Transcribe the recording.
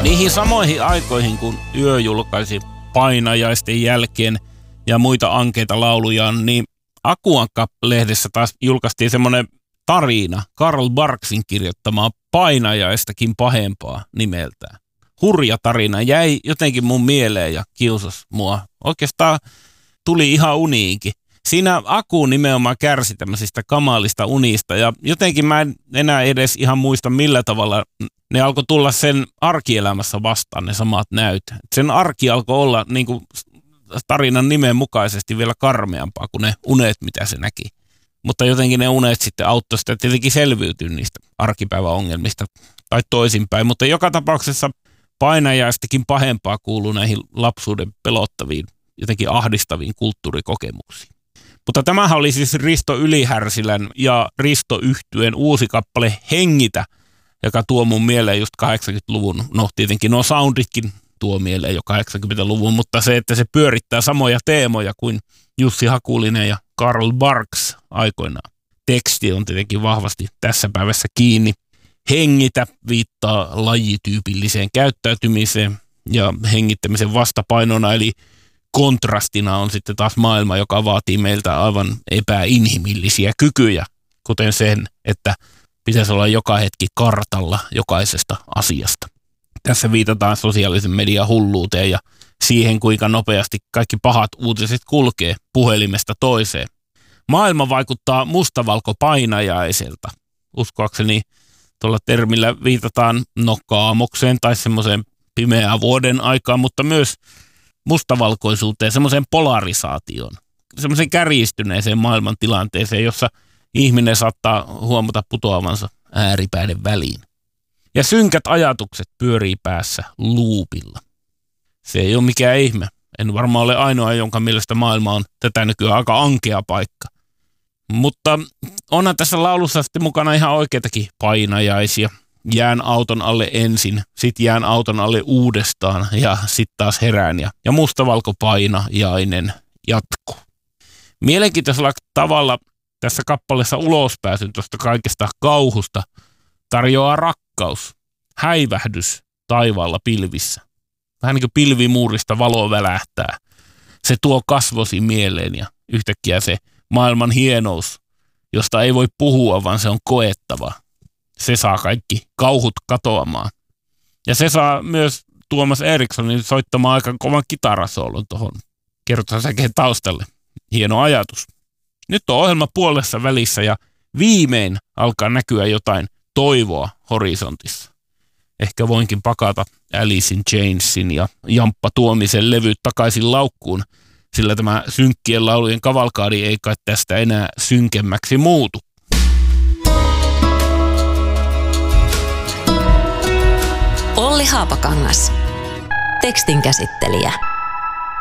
Niihin samoihin aikoihin, kun Yö julkaisi Painajaisten jälkeen ja muita ankeita laulujaan, niin Akuankka-lehdessä taas julkaistiin semmoinen tarina, Karl Barksin kirjoittamaa Painajaistakin pahempaa nimeltään. Hurja tarina jäi jotenkin mun mieleen ja kiusasi mua. Oikeastaan tuli ihan uniinkin. Siinä Aku nimenomaan kärsi tämmöisistä kamalista unista ja jotenkin mä en enää edes ihan muista millä tavalla ne alkoi tulla sen arkielämässä vastaan ne samat näyt. Sen arki alkoi olla niin kuin tarinan nimen mukaisesti vielä karmeampaa kuin ne unet, mitä se näki. Mutta jotenkin ne unet sitten auttoi sitä tietenkin selviytyä niistä arkipäiväongelmista tai toisinpäin. Mutta joka tapauksessa Painajaistakin pahempaa kuuluu näihin lapsuuden pelottaviin, jotenkin ahdistaviin kulttuurikokemuksiin. Mutta tämähän oli siis Risto Ylihärsilän ja Risto Yhtyeen uusi kappale Hengitä, joka tuo mun mieleen just 80-luvun, no tietenkin nuo sounditkin tuo mieleen jo 80-luvun, mutta se, että se pyörittää samoja teemoja kuin Jussi Hakulinen ja Karl Barks aikoinaan. Teksti on tietenkin vahvasti tässä päivässä kiinni. Hengitä viittaa lajityypilliseen käyttäytymiseen ja hengittämisen vastapainona, eli kontrastina on sitten taas maailma, joka vaatii meiltä aivan epäinhimillisiä kykyjä, kuten sen, että pitäisi olla joka hetki kartalla jokaisesta asiasta. Tässä viitataan sosiaalisen median hulluuteen ja siihen, kuinka nopeasti kaikki pahat uutiset kulkee puhelimesta toiseen. Maailma vaikuttaa mustavalkopainajaiselta. Uskoakseni tuolla termillä viitataan kaamokseen tai semmoiseen pimeään vuoden aikaan, mutta myös mustavalkoisuuteen, semmoiseen polarisaatioon, semmoiseen kärjistyneeseen maailmantilanteeseen, jossa ihminen saattaa huomata putoavansa ääripäiden väliin. Ja synkät ajatukset pyörii päässä luupilla. Se ei ole mikään ihme. En varmaan ole ainoa, jonka mielestä maailma on tätä nykyään aika ankea paikka. Mutta onhan tässä laulussa sitten mukana ihan oikeitakin painajaisia. Jään auton alle ensin, sit jään auton alle uudestaan ja sit taas herään ja mustavalkopainajainen jatkuu. Mielenkiintoisella tavalla tässä kappaleessa ulospääsyn tuosta kaikesta kauhusta tarjoaa rakkaus, häivähdys taivaalla pilvissä. Vähän niin kuin pilvimuurista valo välähtää. Se tuo kasvosi mieleen ja yhtäkkiä se maailman hienous, josta ei voi puhua, vaan se on koettava. Se saa kaikki kauhut katoamaan. Ja se saa myös Tuomas Erikssonin soittamaan aika kovan kitarasoolon tuohon kertosäkeen taustalle. Hieno ajatus. Nyt on ohjelma puolessa välissä ja viimein alkaa näkyä jotain toivoa horisontissa. Ehkä voinkin pakata Alice in Chainsin ja Jamppa Tuomisen levyt takaisin laukkuun, sillä tämä synkkien laulujen kavalkaadi ei kai tästä enää synkemmäksi muutu. Olli Haapakangas. Tekstin käsittelijä.